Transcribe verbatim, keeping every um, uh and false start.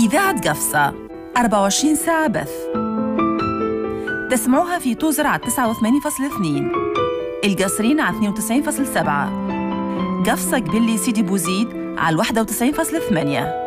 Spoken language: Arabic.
إذاعة قفصة أربعة وعشرين ساعة بث. تسمعوها في توزر على تسعة وثمانين فاصلة اثنين، القصرين على اثنين وتسعين فاصلة سبعة، قفصة قبلي سيدي بوزيد على واحد وتسعين فاصلة ثمانية.